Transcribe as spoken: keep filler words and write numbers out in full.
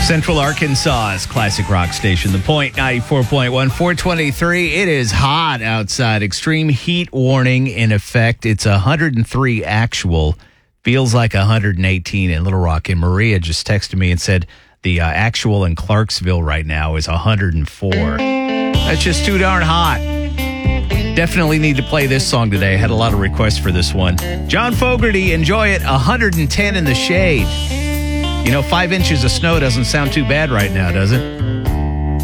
Central Arkansas's classic rock station, The Point, ninety-four point one, four twenty-three. It is hot outside. Extreme heat warning in effect. It's one hundred three actual. Feels like one hundred eighteen in Little Rock. And Maria just texted me and said the uh, actual in Clarksville right now is one hundred four. That's just too darn hot. Definitely need to play this song today. I had a lot of requests for this one. John Fogerty, Enjoy It, one hundred ten in the shade. You know, five inches of snow doesn't sound too bad right now, does it?